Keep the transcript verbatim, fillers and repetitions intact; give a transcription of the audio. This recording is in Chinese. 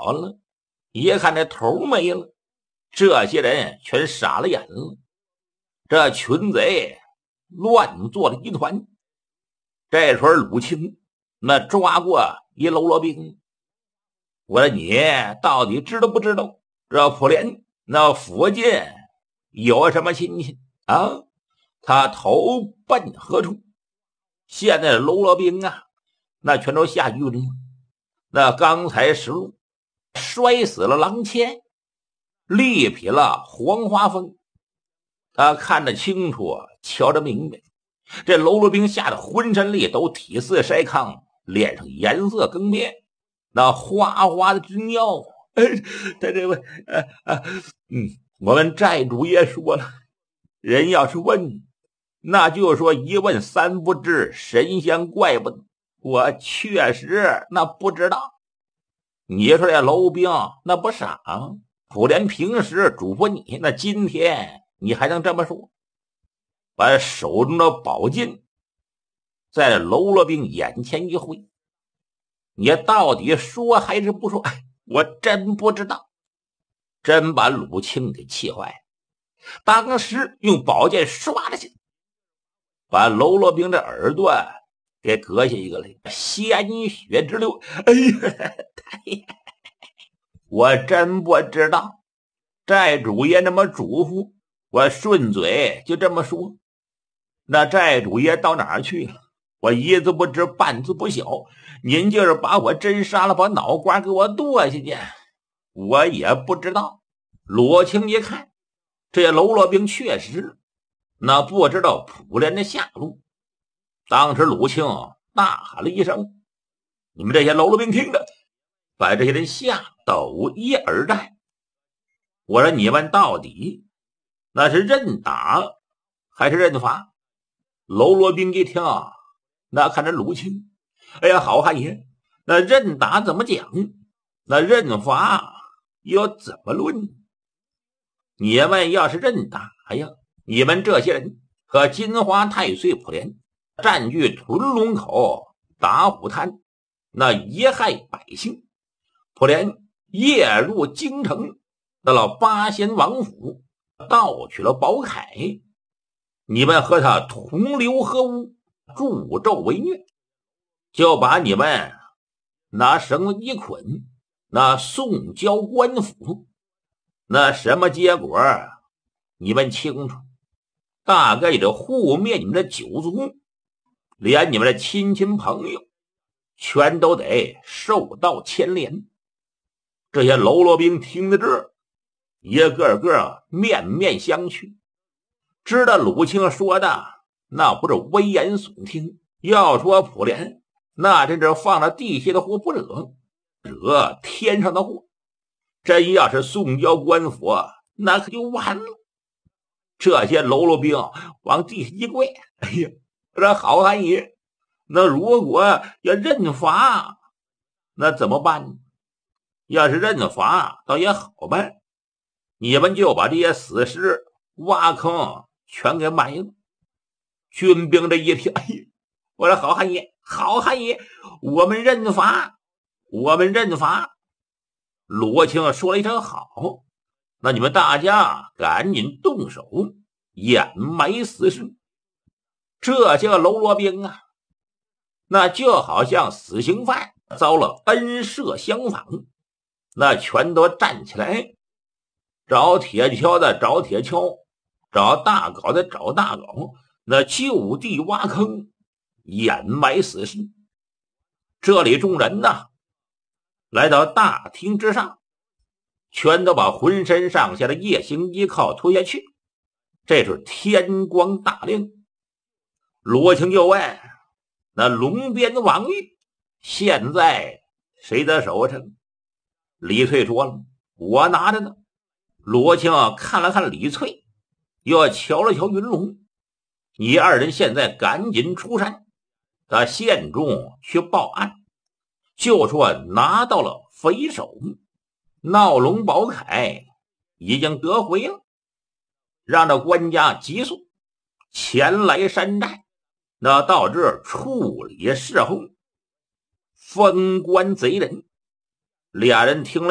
跑了，一看这头没了，这些人全傻了眼了。这群贼乱作了一团。这时候鲁清那抓过一喽啰兵，我说你到底知道不知道这普连那附近有什么亲戚啊？他投奔何处？现在的喽啰兵啊，那全都下狱了。那刚才石路摔死了郎谦，力劈了黄花峰。他看得清楚，瞧得明白，这喽啰兵吓得浑身力都体似筛糠，脸上颜色更变，那哗哗的直尿。哎，他这位，呃呃，嗯，我们寨主也说了，人要是问，那就说一问三不知，神仙怪不得。我确实那不知道。你说这喽兵那不傻吗？普连平时嘱咐你，那今天你还能这么说？把手中的宝剑在喽啰兵眼前一挥，你到底说还是不说？我真不知道。真把鲁清给气坏了，当时用宝剑刷了去，把喽啰兵的耳朵给割下一个来，鲜血直流。哎呀，太呀！我真不知道，寨主爷那么嘱咐，我顺嘴就这么说。那寨主爷到哪儿去了？我一字不知半字不晓，您就是把我真杀了，把脑瓜给我剁下去，我也不知道。罗青一看，这喽啰兵确实那不知道普连的下落。当时鲁青大喊了一声：你们这些喽啰兵听着，把这些人吓抖一而战。我说你们到底那是认打还是认罚？喽啰兵一听，那看着鲁青，哎呀，好汉爷，那认打怎么讲？那认罚又怎么论？你们要是认打呀，你们这些人和金华太岁普连占据屯龙口打虎滩，那贻害百姓。普连夜入京城，到了八仙王府，盗取了宝铠，你们和他同流合污，助纣为虐，就把你们拿绳子一捆，那送交官府。那什么结果你们清楚，大概得护灭你们的九族，连你们的亲戚朋友全都得受到牵连。这些喽啰兵听得这，一个个面面相觑，知道鲁清说的那不是危言耸听，要说普连那真是放了地下的祸不惹，惹天上的祸。真要是送交官府，那可就完了。这些喽啰兵往地下一跪，哎呀，这好汉爷，那如果要认罚，那怎么办呢？要是认罚倒也好办，你们就把这些死尸挖坑全给埋了。军兵这一听，哎呀，我说好汉爷，好汉爷，我们认罚，我们认罚。罗青说了一声好，那你们大家赶紧动手掩埋死尸。这些个喽啰兵啊，那就好像死刑犯遭了恩赦相仿，那全都站起来，找铁锹的找铁锹，找大镐的找大镐，那就地挖坑掩埋死尸。这里众人呢，来到大厅之上，全都把浑身上下的夜行衣靠脱下去。这是天光大亮，罗青就问那龙鞭王玉现在谁的手上？李翠说了，我拿着呢。罗青看了看李翠，又瞧了瞧云龙，你二人现在赶紧出山，到县中去报案，就说拿到了匪首，闹龙宝铠已经得回了，让这官家急速前来山寨，那到这儿处理事后，封官贼人。俩人听了